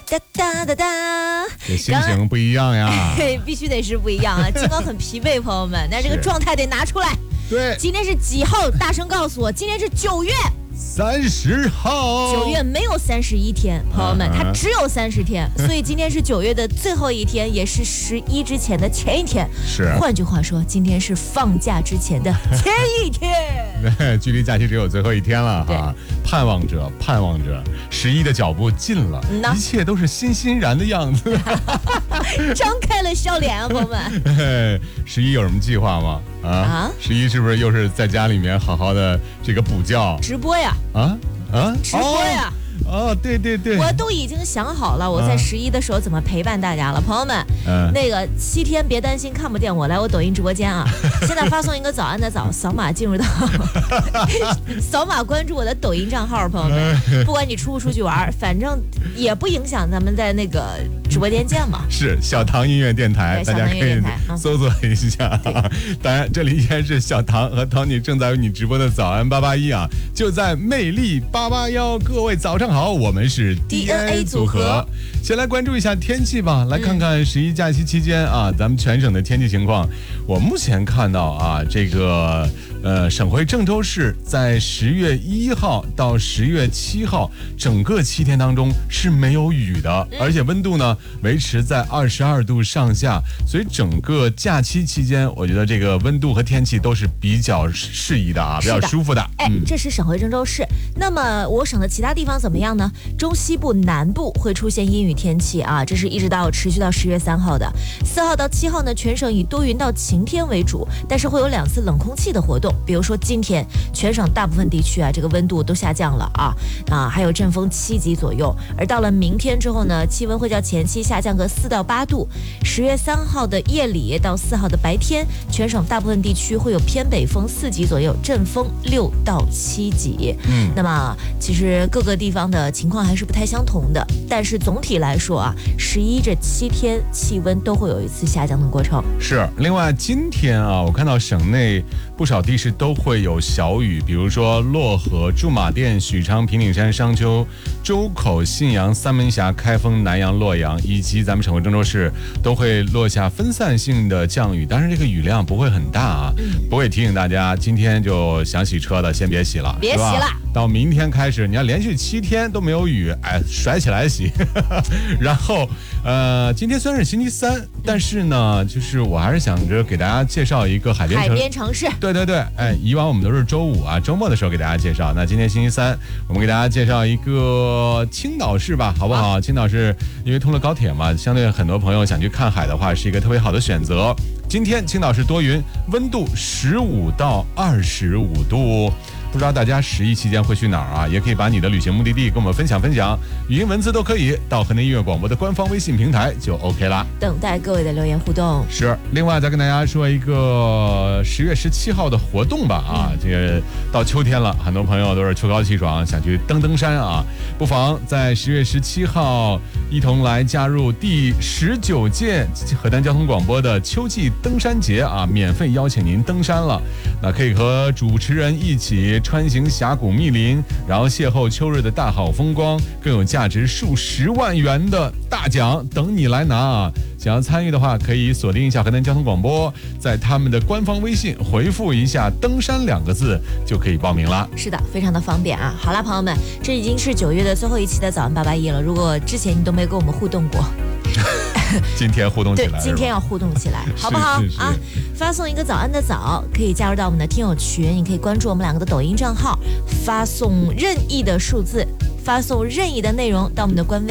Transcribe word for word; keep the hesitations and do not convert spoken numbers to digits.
哒哒哒哒， 这心情不一样呀， 必须得是不一样啊！金刚很疲惫，朋友们，但这个状态得拿出来。 对， 今天是几号？大声告诉我，今天是九月三十号。 九月没有三十一天，朋友们，它只有三十天，所以今天是九月的最后一天，也是十一之前的前一天。 是， 换句话说，今天是放假之前的前一天。 对，距离假期只有最后一天了哈，盼望着，盼望着，十一的脚步近了，嗯、一切都是欣欣然的样子， 张开了笑脸啊，朋友们。 十一有什么计划吗？啊，啊十一是不是又是在家里面好好的这个补觉？ 直播呀！ 啊啊， 直播呀！ 哦，对对对， 我都已经想好了，我在十一的时候怎么陪伴大家了，朋友们。嗯，那个七天别担心看不见我，来我抖音直播间啊！现在发送一个早安的早，扫码进入到，扫码关注我的抖音账号，朋友们。不管你出不出去玩，反正也不影响咱们在那个直播间见嘛。 是小唐音乐电台，大家可以搜索一下。当然，这里依然是小唐和 Tony 正在为你直播的早安八八一啊，就在魅力八八幺，各位早上好。好，我们是 D N A 组合。先来关注一下天气吧，来看看十一假期期间啊，咱们全省的天气情况。我目前看到啊，这个呃，省会郑州市在十月一号到十月七号整个七天当中是没有雨的，而且温度呢维持在二十二度上下，所以整个假期期间，我觉得这个温度和天气都是比较适宜的啊，比较舒服的。 哎，嗯、这是省会郑州市。那么我省的其他地方怎么样呢？中西部南部会出现阴雨天气啊，这是一直到持续到十月三号的。四号到七号呢，全省以多云到晴天为主，但是会有两次冷空气的活动。比如说今天，全省大部分地区啊，这个温度都下降了啊啊，还有阵风七级左右。而到了明天之后呢，气温会较前期下降个四到八度。十月三号的夜里到四号的白天，全省大部分地区会有偏北风四级左右，阵风六到七级。嗯，那么其实各个地方的情况还是不太相同的，但是总体来说啊，十一这七天气温都会有一次下降的过程。 是，另外今天啊，我看到省内不少地市都会有小雨，比如说漯河、驻马店、许昌、平顶山、商丘、周口、信阳、三门峡、开封、南阳、洛阳，以及咱们省会郑州市都会落下分散性的降雨，当然这个雨量不会很大啊。嗯、不会提醒大家，今天就想洗车的先别洗了， 别洗了。 到明天开始，你要连续七天都没有雨，哎，甩起来洗。然后，呃，今天虽然是星期三，但是呢，就是我还是想着给大家介绍一个海边城海边城市。 对对对，哎，以往我们都是周五啊，周末的时候给大家介绍。那今天星期三，我们给大家介绍一个青岛市吧，好不好？啊、青岛市因为通了高铁嘛，相对很多朋友想去看海的话，是一个特别好的选择。今天青岛市多云，温度十五到二十五度。不知道大家十一期间会去哪儿啊？也可以把你的旅行目的地跟我们分享分享，语音文字都可以，到河南音乐广播的官方微信平台就 OK 啦。 等待各位的留言互动。 是，另外再跟大家说一个十月十七号的活动吧啊，嗯、这个到秋天了，很多朋友都是秋高气爽，想去登登山啊，不妨在十月十七号一同来加入第十九届河南交通广播的秋季登山节啊，免费邀请您登山了。那可以和主持人一起穿行峡谷密林，然后邂逅秋日的大好风光，更有价值数十万元的大奖等你来拿啊！想要参与的话，可以锁定一下河南交通广播，在他们的官方微信回复一下“登山”两个字，就可以报名了。 是的，非常的方便啊！好啦，朋友们，这已经是九月的最后一期的早安八八一了。如果之前你都没跟我们互动过， 今天互动起来， 对，今天要互动起来，好不好是是是啊？发送一个早安的早，可以加入到我们的听友群，你可以关注我们两个的抖音账号，发送任意的数字，发送任意的内容到我们的官微。